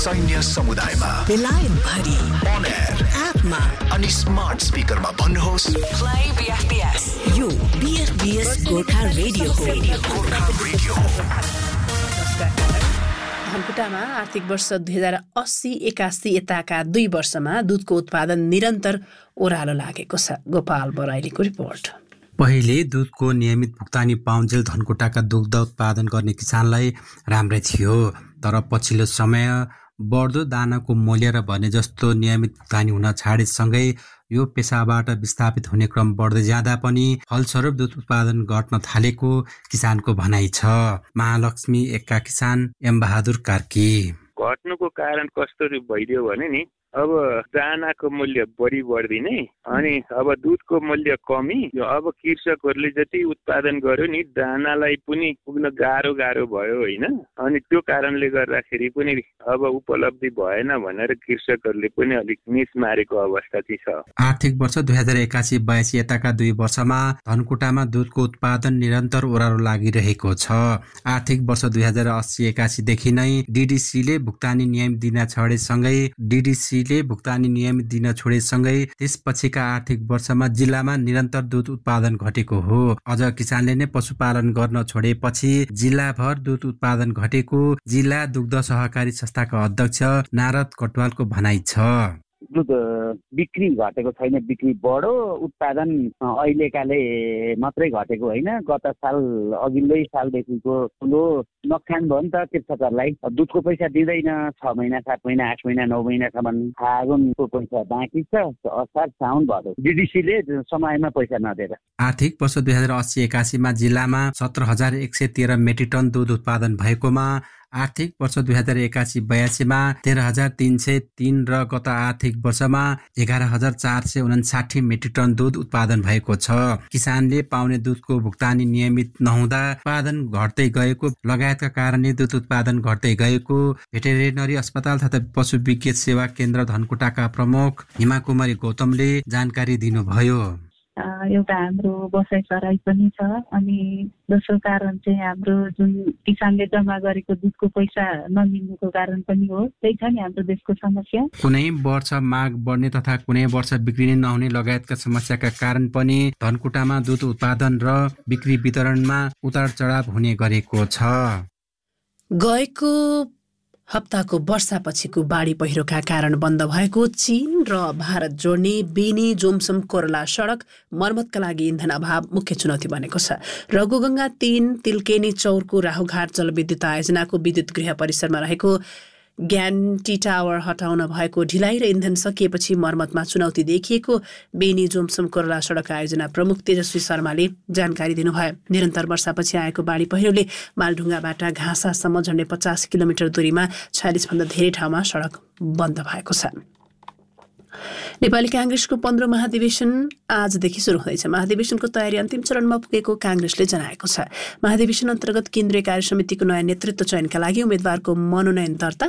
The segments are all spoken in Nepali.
सैन्य समुदायमा बेलायत भरि on air एपमा अनि स्मार्ट स्पिकरमा भन्नुहोस् Play BFBS. यो BFBS गोर्खा रेडियो हो। गोर्खा रेडियो। धनकुटामा आर्थिक वर्ष 2080-81 यताका 2 वर्षमा दूधको उत्पादन निरन्तर ओह्रालो लागेको छ। गोपाल बराइलीको रिपोर्ट। पहिले दूधको नियमित भुक्तानी पाउन्जेल धनकुटाका दुग्ध उत्पादन गर्ने किसानलाई राम्रै थियो, तर पछिल्लो समय बढ्दो दानाको मूल्य र भने जस्तो नियमित भुक्तानी हुन छाडेसँगै यो पेसाबाट विस्थापित हुने क्रम बढ्दै जाँदा पनि फलस्वरूप दूध उत्पादन घट्न थालेको किसानको भनाइ छ। महालक्ष्मी एकका किसान एम बहादुर कार्की। घट्नुको कारण कस्तो भइदियो भने नि अब दानाको मूल्य बढ्दिनै अनि अब दूधको मूल्य कमी। अब कृषकहरूले जति उत्पादन गर्यो नि दानालाई पनि पुग्न गाह्रो भयो होइन। अनि त्यो कारणले गर्दाखेरि पनि अब उपलब्धि भएन भनेर कृषकहरूले पनि अलिक मिस मारेको अवस्था चाहिँ छ। आर्थिक वर्ष 2081-82 यताका 2 वर्षमा धनकुटामा दूधको उत्पादन निरन्तर ओह्रालो लागिरहेको छ। आर्थिक वर्ष 2080-81 देखि नै डीडीसीले भुक्तानी नियम दिन छोडेसँगै त्यसपछिका आर्थिक वर्षमा जिल्लामा निरन्तर दूध उत्पादन घटेको हो। अझ किसानले नै पशुपालन गर्न छोडेपछि जिल्लाभर दूध उत्पादन घटेको जिल्ला दुग्ध सहकारी संस्थाका अध्यक्ष नारद कटवालको भनाइ छ। दूध बिक्री घटेको छैन, बिक्री बढो। उत्पादन अहिलेकाले मात्रै घटेको होइन, गत साल अघिल्लै सालदेखिको ठुलो नोक्सान भयो नि त कृषकहरूलाई। दूधको पैसा दिँदैन 6 महिना 7 महिना 8 महिना 9 महिनासम्म। फागुनको पैसा बाँकी छ, असार साउन भदौ डीडीसीले समयमा पैसा नदिएर। आर्थिक वर्ष 2080-81 मा जिल्लामा 17,113 मेट्रिक टन दूध उत्पादन भएकोमा आर्थिक वर्ष 2081-82 मा 13,303 र गत आर्थिक वर्षमा 11,459 मेट्रिक टन दूध उत्पादन भएको छ। किसानले पाउने दूधको भुक्तानी नियमित नहुँदा उत्पादन घट्दै गएको लगायतका कारणले दूध उत्पादन घट्दै गएको भेटेरिनरी अस्पताल तथा पशु विज्ञ सेवा केन्द्र धनकुटाका प्रमुख हिमा कुमारी गौतमले जानकारी दिनुभयो। एउटा हाम्रो बसाइ सराई पनि छ अनि दोस्रो कारण चाहिँ हाम्रो जुन किसानले जम्मा गरेको दूधको पैसा नमिल्नुको कारण पनि हो। त्यही छ नि हाम्रो देशको समस्या। कुनै वर्ष माग बढ्ने तथा कुनै वर्ष बिक्री नै नहुने लगायतका समस्याका कारण पनि धनकुटामा दूध उत्पादन र बिक्री वितरणमा उतार चढाव हुने गरेको छ। गएको हप्ताको वर्षापछिको बाढी पहिरोका कारण बन्द भएको चीन र भारत जोड्ने बेनी जोमसम कोरला सडक मर्मतका लागि इन्धन अभाव मुख्य चुनौती बनेको छ। रघुगङ्गा 3 तिल्केनी चौरको राहुघाट जलविद्युत आयोजनाको विद्युत गृह परिसरमा रहेको ग्यान्टी टावर हटाउन भएको ढिलाइ र इन्धन सकिएपछि मर्मतमा चुनौती देखिएको बेनी जोमसम कोरला सडक आयोजना प्रमुख तेजस्वी शर्माले जानकारी दिनुभयो। निरन्तर वर्षापछि आएको बाढी पहिरोले मालढुङ्गाबाट घाँसासम्म झन्डै 50 किलोमिटर दूरीमा 46 भन्दा धेरै ठाउँमा सडक बन्द भएको छ। नेपाली कांग्रेसको 15 महाधिवेशन आजदेखि सुरु हुँदैछ। महाधिवेशनको तयारी अन्तिम चरणमा पुगेको कांग्रेसले जनाएको छ। महाधिवेशन अन्तर्गत केन्द्रीय कार्य समितिको नयाँ नेतृत्व चयनका लागि उम्मेद्वारको मनोनयन दर्ता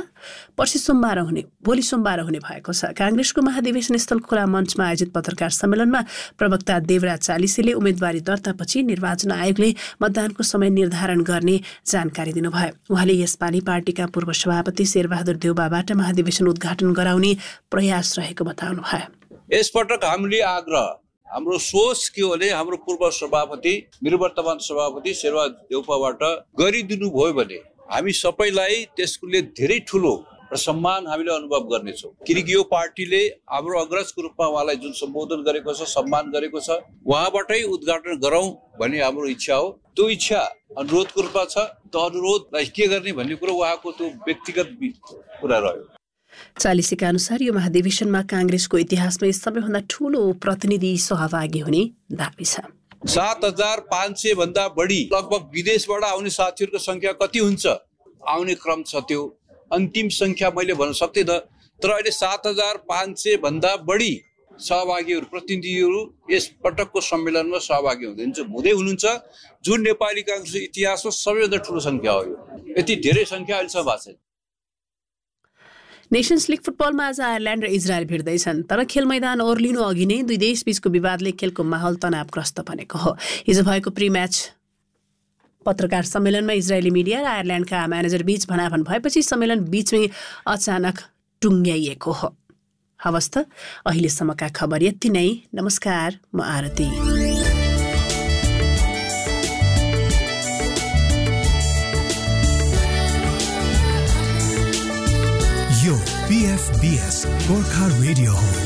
भोलि सोमबार हुने भएको छ। कांग्रेसको महाधिवेशन स्थल खुला मञ्चमा आयोजित पत्रकार सम्मेलनमा प्रवक्ता देवराज चालिसेले उम्मेद्वारी दर्तापछि निर्वाचन आयोगले मतदानको समय निर्धारण गर्ने जानकारी दिनुभयो। उहाँले यसपालि पार्टीका पूर्व सभापति शेरबहादुर देउबाबाट महाधिवेशन उद्घाटन गराउने प्रयास रहेको बताउनुभयो। यसपटक हामीले हाम्रो सोच के हो भने हाम्रो पूर्व सभापति निर्वर्तमान सभापति शेरबहादुर देउपाबाट गरिदिनु भयो भने हामी सबैलाई त्यसले धेरै ठुलो र सम्मान हामीले अनुभव गर्नेछौँ। किनकि यो पार्टीले हाम्रो अग्रजको रूपमा उहाँलाई जुन सम्बोधन गरेको छ, सम्मान गरेको छ, उहाँबाटै उद्घाटन गरौँ भन्ने हाम्रो इच्छा हो। त्यो इच्छा अनुरोधको रूपमा छ। त्यो अनुरोधलाई के गर्ने भन्ने कुरो उहाँको त्यो व्यक्तिगत कुरा रह्यो। चालिसेका अनुसार यो महाधिवेशनमा कांग्रेसको इतिहासमा सबैभन्दा ठूलो प्रतिनिधि सहभागी हुने दाबी छ। 7,500 भन्दा बढी लगभग विदेशबाट आउने साथीहरूको संख्या कति हुन्छ आउने क्रम छ। त्यो अन्तिम संख्या मैले भन्न सक्दिनँ, तर अहिले 7,500 भन्दा बढी सहभागीहरू प्रतिनिधिहरू यस पटकको सम्मेलनमा सहभागी हुँदै हुनुहुन्छ, जुन नेपाली कांग्रेसको इतिहासमा सबैभन्दा ठुलो संख्या हो। यति धेरै संख्या अहिलेसम्म भएको छैन। नेसन्स लिग फुटबलमा आज आयरल्यान्ड र इजरायल भिड्दैछन्, तर खेल मैदान ओर्लिनु अघि नै दुई देशबीचको विवादले खेलको माहौल तनावग्रस्त बनेको हो। हिजो भएको प्री म्याच पत्रकार सम्मेलनमा इजरायली मिडिया र आयरल्यान्डका म्यानेजर बीच भनाभन भएपछि सम्मेलन बीचमै अचानक टुङ्ग्याइएको हो। हवस् त अहिलेसम्मका खबर यति नै। नमस्कार, म आरती। यो PFBS गोर्खा रेडियो हो।